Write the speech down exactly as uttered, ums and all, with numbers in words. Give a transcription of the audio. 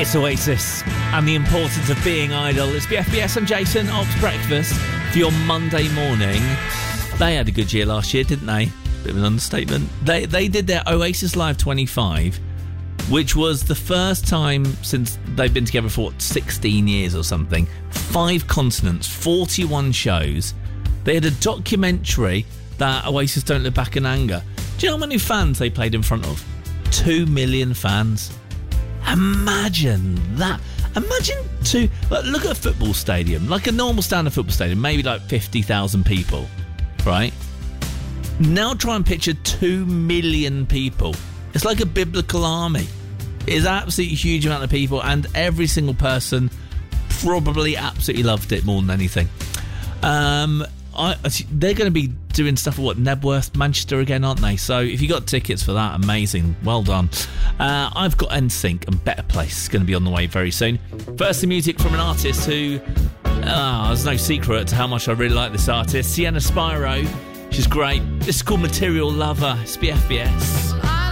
It's Oasis and the importance of being idle. It's B F B S and Jason, Ops Breakfast for your Monday morning. They had a good year last year, didn't they? Bit of an understatement. They they did their Oasis Live twenty-five, which was the first time since they've been together for what, sixteen years or something. Five continents, forty-one shows. They had a documentary that Oasis Don't Look Back in Anger. Do you know how many fans they played in front of? Two million fans. Imagine that. Imagine two. Like, look at a football stadium, like a normal standard football stadium, maybe like fifty thousand people, right? Now try and picture two million people. It's like a biblical army. It's an absolutely huge amount of people, and every single person probably absolutely loved it more than anything. Um, I, they're going to be doing stuff at what, Nebworth, Manchester again, aren't they? So if you got tickets for that, amazing, well done. Uh, I've got N Sync and Better Place going to be on the way very soon. First, the music from an artist who, oh, there's no secret to how much I really like this artist, Sienna Spyro. She's great. This is called Material Lover. It's B F B S.